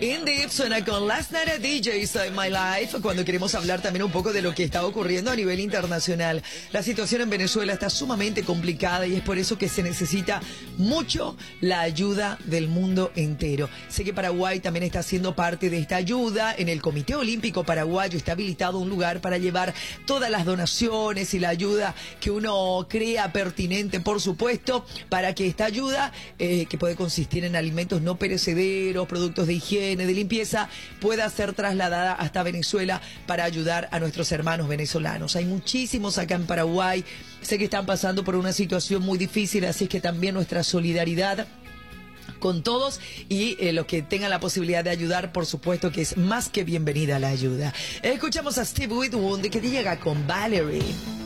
Indeed suena con Last Night a DJ Save My Life cuando queremos hablar también un poco de lo que está ocurriendo a nivel internacional. La situación en Venezuela está sumamente complicada y es por eso que se necesita mucho la ayuda del mundo entero. Sé que Paraguay también está siendo parte de esta ayuda. En el Comité Olímpico Paraguayo está habilitado un lugar para llevar todas las donaciones y la ayuda que uno crea pertinente, por supuesto, para que esta ayuda, que puede consistir en alimentos no perecederos, productos de higiene, de limpieza, pueda ser trasladada hasta Venezuela para ayudar a nuestros hermanos venezolanos. Hay muchísimos acá en Paraguay, sé que están pasando por una situación muy difícil, así es que también nuestra solidaridad con todos y los que tengan la posibilidad de ayudar, por supuesto que es más que bienvenida la ayuda. Escuchamos a Steve Winwood que llega con Valerie.